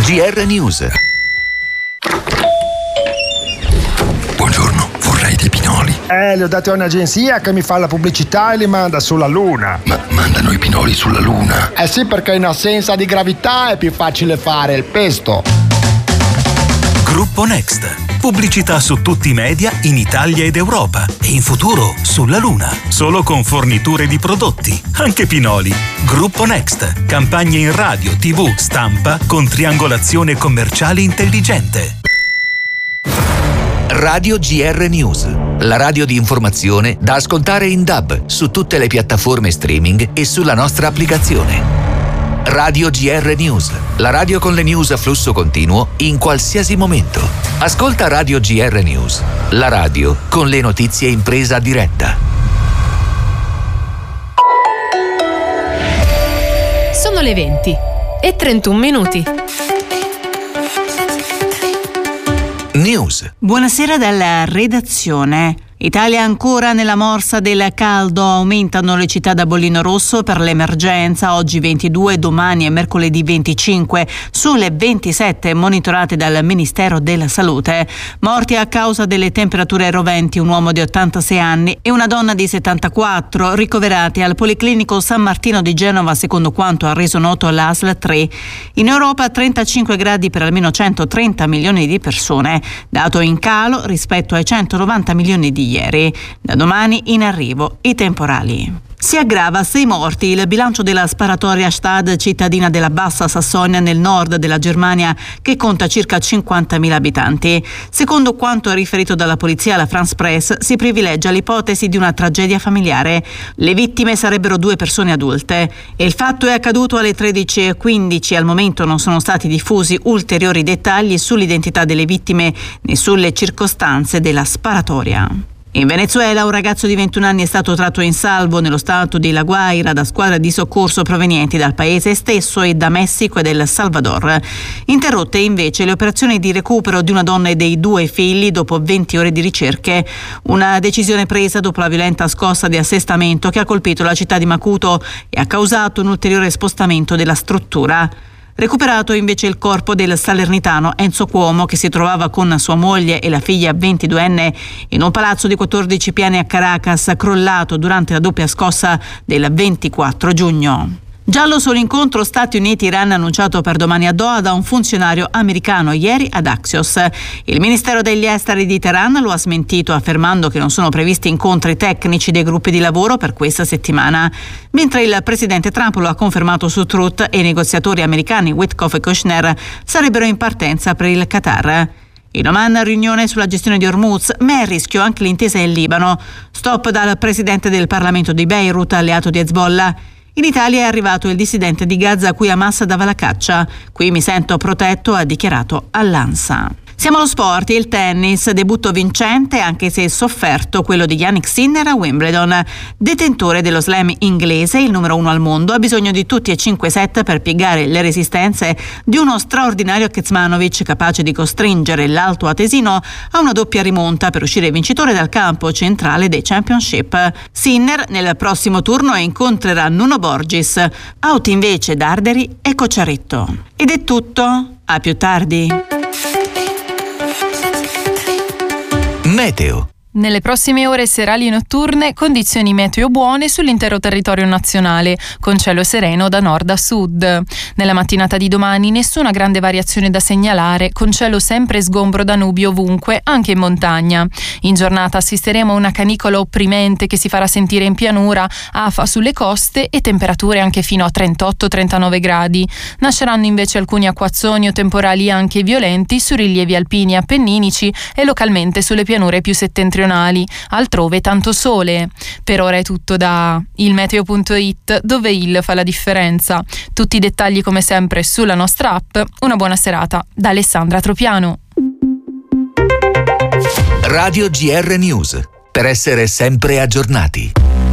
GR News. Buongiorno, vorrei dei pinoli. Li ho dati a un'agenzia che mi fa la pubblicità e li manda sulla Luna. Ma mandano i pinoli sulla Luna? Sì, perché in assenza di gravità è più facile fare il pesto. Gruppo Next. Pubblicità su tutti i media in Italia ed Europa e in futuro sulla Luna. Solo con forniture di prodotti, anche pinoli. Gruppo Next. Campagne in radio, TV, stampa con triangolazione commerciale intelligente. Radio GR News. La radio di informazione da ascoltare in DAB su tutte le piattaforme streaming e sulla nostra applicazione. Radio GR News, la radio con le news a flusso continuo in qualsiasi momento. Ascolta Radio GR News, la radio con le notizie in presa diretta. Sono le 20:31. News. Buonasera dalla redazione. Italia ancora nella morsa del caldo, aumentano le città da bollino rosso per l'emergenza, oggi 22, domani e mercoledì 25, sulle 27 monitorate dal Ministero della Salute. Morti a causa delle temperature roventi, un uomo di 86 anni e una donna di 74, ricoverati al Policlinico San Martino di Genova, secondo quanto ha reso noto l'ASL 3. In Europa 35 gradi per almeno 130 milioni di persone, dato in calo rispetto ai 190 milioni di ieri. Da domani in arrivo i temporali. Si aggrava 6 morti il bilancio della sparatoria Stad, cittadina della Bassa Sassonia nel nord della Germania, che conta circa 50.000 abitanti. Secondo quanto riferito dalla polizia alla France Press, si privilegia l'ipotesi di una tragedia familiare. Le vittime sarebbero 2 persone adulte e il fatto è accaduto alle 13:15. Al momento non sono stati diffusi ulteriori dettagli sull'identità delle vittime né sulle circostanze della sparatoria. In Venezuela un ragazzo di 21 anni è stato tratto in salvo nello stato di La Guaira da squadre di soccorso provenienti dal paese stesso e da Messico e del Salvador. Interrotte invece le operazioni di recupero di una donna e dei 2 figli dopo 20 ore di ricerche. Una decisione presa dopo la violenta scossa di assestamento che ha colpito la città di Macuto e ha causato un ulteriore spostamento della struttura. Recuperato invece il corpo del salernitano Enzo Cuomo, che si trovava con sua moglie e la figlia 22enne in un palazzo di 14 piani a Caracas, crollato durante la doppia scossa del 24 giugno. Giallo sull'incontro Stati Uniti-Iran annunciato per domani a Doha da un funzionario americano ieri ad Axios. Il Ministero degli Esteri di Teheran lo ha smentito, affermando che non sono previsti incontri tecnici dei gruppi di lavoro per questa settimana, mentre il presidente Trump lo ha confermato su Truth e i negoziatori americani Witkoff e Kushner sarebbero in partenza per il Qatar. In Oman riunione sulla gestione di Hormuz, ma è a rischio anche l'intesa in Libano. Stop dal presidente del Parlamento di Beirut, alleato di Hezbollah. In Italia è arrivato il dissidente di Gaza a cui Hamas dava la caccia. Qui mi sento protetto, ha dichiarato all'ANSA. Siamo allo sport, il tennis, debutto vincente anche se sofferto quello di Jannik Sinner a Wimbledon. Detentore dello slam inglese, il numero 1 al mondo, ha bisogno di tutti e 5 set per piegare le resistenze di uno straordinario Kecmanovic capace di costringere l'alto atesino a una doppia rimonta per uscire vincitore dal campo centrale dei Championship. Sinner nel prossimo turno incontrerà Nuno Borgis, out invece Darderi e Cocciaretto. Ed è tutto, a più tardi. Meteo. Nelle prossime ore serali e notturne condizioni meteo buone sull'intero territorio nazionale, con cielo sereno da nord a sud. Nella mattinata di domani nessuna grande variazione da segnalare, con cielo sempre sgombro da nubi ovunque, anche in montagna. In giornata assisteremo a una canicola opprimente che si farà sentire in pianura, afa sulle coste e temperature anche fino a 38-39 gradi. Nasceranno invece alcuni acquazzoni o temporali anche violenti su rilievi alpini e appenninici e localmente sulle pianure più settentrionali. Altrove tanto sole. Per ora è tutto da ilmeteo.it, dove il fa la differenza. Tutti i dettagli come sempre sulla nostra app. Una buona serata da Alessandra Tropiano. Radio GR News, per essere sempre aggiornati.